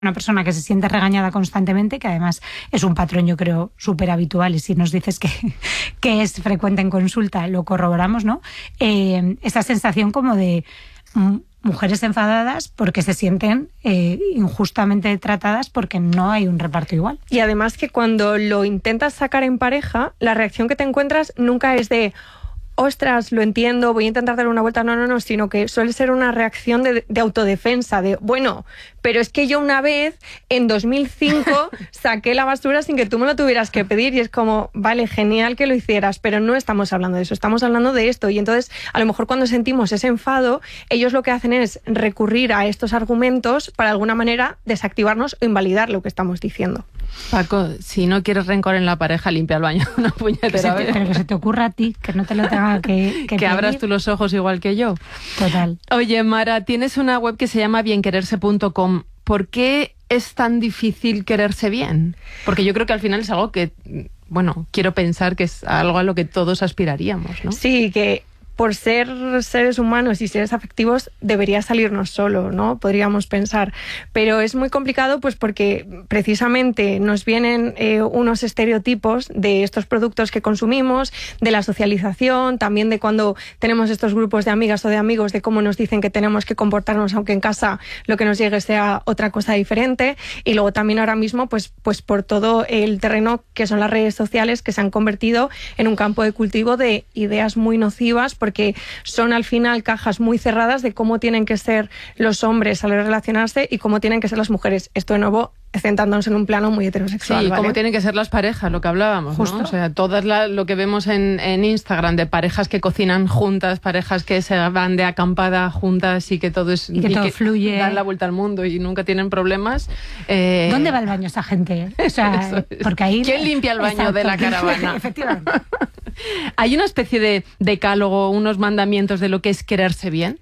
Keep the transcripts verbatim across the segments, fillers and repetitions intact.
una persona que se siente regañada constantemente, que además es un patrón, yo creo, súper habitual, y si nos dices que, que es frecuente en consulta, lo corroboramos, ¿no? Eh, esa sensación como de mm, mujeres enfadadas porque se sienten eh, injustamente tratadas porque no hay un reparto igual. Y además que cuando lo intentas sacar en pareja, la reacción que te encuentras nunca es de ostras, lo entiendo, voy a intentar dar una vuelta, no, no, no, sino que suele ser una reacción de, de autodefensa, de, bueno, pero es que yo una vez, en dos mil cinco, saqué la basura sin que tú me lo tuvieras que pedir, y es como, vale, genial que lo hicieras, pero no estamos hablando de eso, estamos hablando de esto, y entonces, a lo mejor cuando sentimos ese enfado, ellos lo que hacen es recurrir a estos argumentos para, de alguna manera, desactivarnos o invalidar lo que estamos diciendo. Paco, si no quieres rencor en la pareja, limpia el baño una puñetera vez. Pero que se te ocurra a ti, que no te lo tenga que Que, que abras tú los ojos igual que yo. Total. Oye, Mara, tienes una web que se llama bien quererse punto com. ¿Por qué es tan difícil quererse bien? Porque yo creo que al final es algo que, bueno, quiero pensar que es algo a lo que todos aspiraríamos, ¿no? Sí, que por ser seres humanos y seres afectivos debería salirnos solo, ¿no? Podríamos pensar. Pero es muy complicado pues porque precisamente nos vienen eh, unos estereotipos de estos productos que consumimos, de la socialización, también de cuando tenemos estos grupos de amigas o de amigos, de cómo nos dicen que tenemos que comportarnos aunque en casa lo que nos llegue sea otra cosa diferente. Y luego también ahora mismo pues, pues por todo el terreno que son las redes sociales, que se han convertido en un campo de cultivo de ideas muy nocivas, porque son al final cajas muy cerradas de cómo tienen que ser los hombres al relacionarse y cómo tienen que ser las mujeres. Esto de nuevo centrándonos en un plano muy heterosexual. Sí, ¿vale? Cómo tienen que ser las parejas, lo que hablábamos, Justo. ¿no? O sea, todo la, lo que vemos en, en Instagram de parejas que cocinan juntas, parejas que se van de acampada juntas y que todo es y que y todo que fluye, dan la vuelta al mundo y nunca tienen problemas. Eh... ¿Dónde va el baño esa gente? O sea, porque ahí ¿quién limpia el baño Exacto. de la caravana? Efectivamente. ¿Hay una especie de decálogo, unos mandamientos de lo que es quererse bien?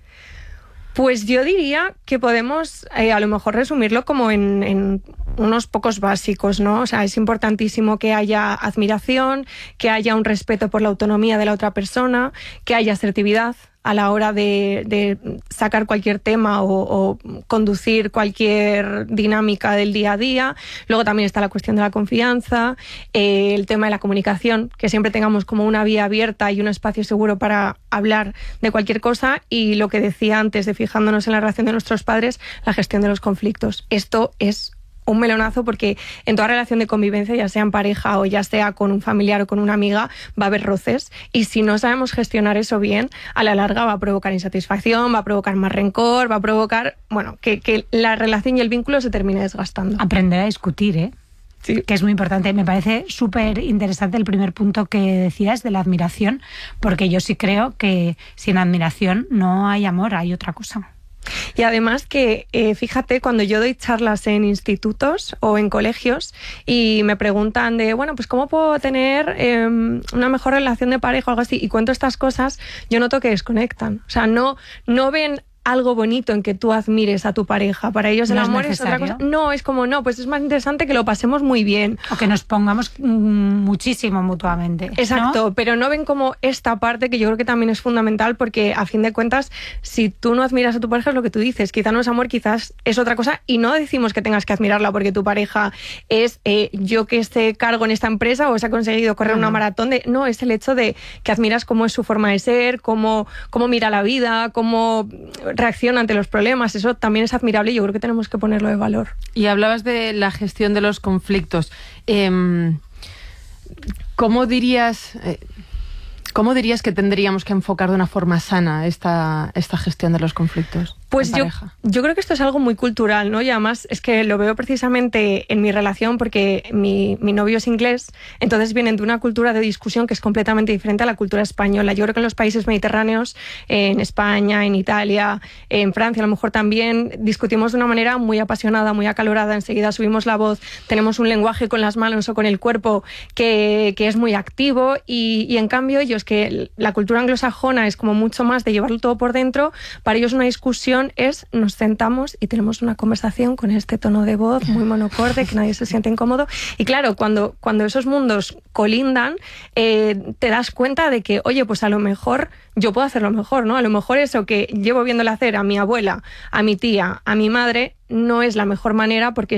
Pues yo diría que podemos eh, a lo mejor resumirlo como en, en unos pocos básicos, ¿no? O sea, es importantísimo que haya admiración, que haya un respeto por la autonomía de la otra persona, que haya asertividad a la hora de, de sacar cualquier tema o, o conducir cualquier dinámica del día a día. Luego también está la cuestión de la confianza, eh, el tema de la comunicación, que siempre tengamos como una vía abierta y un espacio seguro para hablar de cualquier cosa, y lo que decía antes de fijándonos en la relación de nuestros padres, la gestión de los conflictos. Esto es un melonazo porque en toda relación de convivencia, ya sea en pareja o ya sea con un familiar o con una amiga, va a haber roces, y si no sabemos gestionar eso bien, a la larga va a provocar insatisfacción, va a provocar más rencor, va a provocar, bueno, que, que la relación y el vínculo se termine desgastando. Aprender a discutir, ¿eh? Sí. Que es muy importante. Me parece súper interesante el primer punto que decías de la admiración, porque yo sí creo que sin admiración no hay amor, hay otra cosa. Y además que, eh, fíjate, cuando yo doy charlas en institutos o en colegios y me preguntan de, bueno, pues ¿cómo puedo tener eh, una mejor relación de pareja o algo así? Y cuento estas cosas, yo noto que desconectan. O sea, no, no ven algo bonito en que tú admires a tu pareja. Para ellos el no amor es, es otra cosa. No, es como, no, pues es más interesante que lo pasemos muy bien. O que nos pongamos muchísimo mutuamente. Exacto, ¿no? Pero no ven como esta parte que yo creo que también es fundamental, porque a fin de cuentas, si tú no admiras a tu pareja, es lo que tú dices, quizá no es amor, quizás es otra cosa, y no decimos que tengas que admirarla porque tu pareja es eh, yo que esté cargo en esta empresa o se ha conseguido correr uh-huh. una maratón de... No, es el hecho de que admiras cómo es su forma de ser, cómo, cómo mira la vida, cómo reacciona ante los problemas. Eso también es admirable y yo creo que tenemos que ponerlo de valor. Y hablabas de la gestión de los conflictos. Eh, ¿Cómo dirías... Eh, ¿Cómo dirías que tendríamos que enfocar de una forma sana esta, esta gestión de los conflictos? Pues yo, yo creo que esto es algo muy cultural, ¿no? Y además es que lo veo precisamente en mi relación porque mi, mi novio es inglés, entonces vienen de una cultura de discusión que es completamente diferente a la cultura española. Yo creo que en los países mediterráneos, en España, en Italia, en Francia a lo mejor también, discutimos de una manera muy apasionada, muy acalorada, enseguida subimos la voz, tenemos un lenguaje con las manos o con el cuerpo que, que es muy activo, y, y en cambio ellos, que la cultura anglosajona es como mucho más de llevarlo todo por dentro, para ellos una discusión aceptación es nos sentamos y tenemos una conversación con este tono de voz muy monocorde, que nadie se siente incómodo. Y claro, cuando, cuando esos mundos colindan, eh, te das cuenta de que, oye, pues a lo mejor yo puedo hacerlo mejor, ¿no? A lo mejor eso que llevo viéndole hacer a mi abuela, a mi tía, a mi madre, no es la mejor manera porque